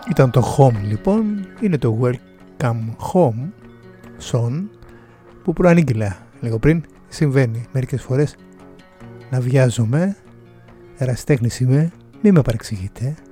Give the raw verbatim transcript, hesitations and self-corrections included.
Ήταν το Home λοιπόν, είναι το Welcome Home Song που προανήγγειλα λίγο πριν. Συμβαίνει μερικές φορές να βιάζομαι, ερασιτέχνης είμαι, μη με παρεξηγείτε.